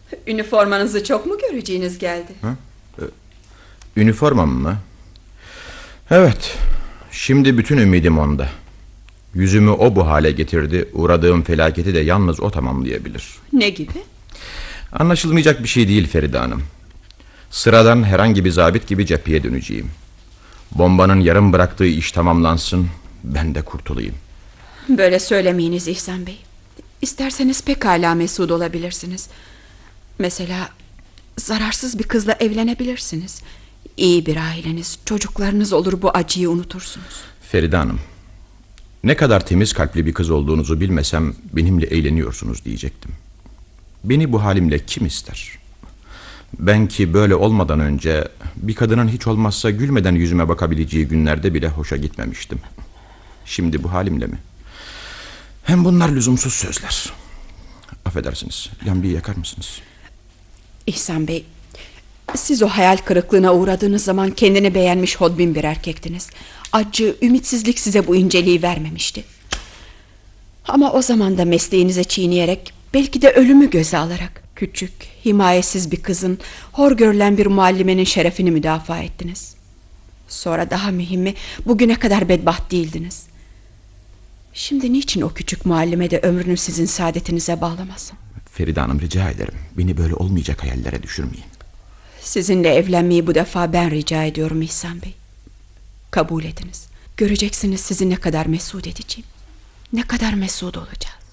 Üniformanızı çok mu göreceğiniz geldi? Üniformam mı? Evet. Şimdi bütün ümidim onda. Yüzümü o bu hale getirdi. Uğradığım felaketi de yalnız o tamamlayabilir. Ne gibi? Anlaşılmayacak bir şey değil Feride Hanım. Sıradan herhangi bir zabit gibi cepheye döneceğim. Bombanın yarım bıraktığı iş tamamlansın, ben de kurtulayım. Böyle söylemeyiniz İhsan Bey. İsterseniz pekala mesut olabilirsiniz. Mesela zararsız bir kızla evlenebilirsiniz. İyi bir aileniz, çocuklarınız olur, bu acıyı unutursunuz. Feride Hanım, ne kadar temiz kalpli bir kız olduğunuzu bilmesem benimle eğleniyorsunuz diyecektim. Beni bu halimle kim ister? Ben ki böyle olmadan önce bir kadının hiç olmazsa gülmeden yüzüme bakabileceği günlerde bile hoşa gitmemiştim. Şimdi bu halimle mi? Hem bunlar lüzumsuz sözler. Affedersiniz, lambayı yakar mısınız? İhsan Bey, siz o hayal kırıklığına uğradığınız zaman kendini beğenmiş hodbin bir erkektiniz. Acı, ümitsizlik size bu inceliği vermemişti. Ama o zaman da mesleğinize çiğneyerek, belki de ölümü göze alarak, küçük, himayesiz bir kızın, hor görülen bir muallimenin şerefini müdafaa ettiniz. Sonra daha mühimi, bugüne kadar bedbaht değildiniz. Şimdi niçin o küçük muallime de ömrünü sizin saadetinize bağlamasın? Feride Hanım, rica ederim, beni böyle olmayacak hayallere düşürmeyin. Sizinle evlenmeyi bu defa ben rica ediyorum İhsan Bey. Kabul ediniz. Göreceksiniz sizi ne kadar mesut edeceğim. Ne kadar mesut olacağız.